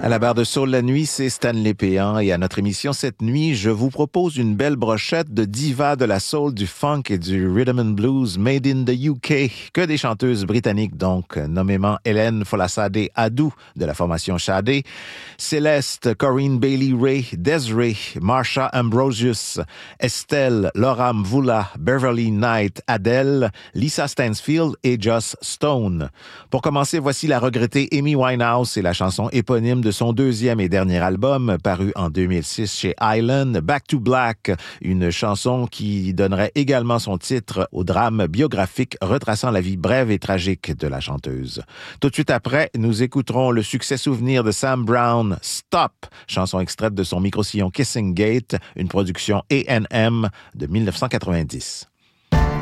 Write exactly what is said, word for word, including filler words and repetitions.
À la barre de Soul la nuit, c'est Stanley Péan et à notre émission cette nuit, je vous propose une belle brochette de divas de la soul, du funk et du rhythm and blues made in the U K, que des chanteuses britanniques donc, nommément Hélène Folasade Adou de la formation Sade, Céleste, Corinne Bailey Ray, Desiree, Marsha Ambrosius, Estelle, Laura Mvula, Beverly Knight, Adele, Lisa Stansfield et Joss Stone. Pour commencer, voici la regrettée Amy Winehouse et la chanson éponyme de son deuxième et dernier album, paru en deux mille six chez Island, Back to Black, une chanson qui donnerait également son titre au drame biographique retraçant la vie brève et tragique de la chanteuse. Tout de suite après, nous écouterons le succès souvenir de Sam Brown, Stop, chanson extraite de son micro-sillon Kissing Gate, une production A and M de dix-neuf cent quatre-vingt-dix.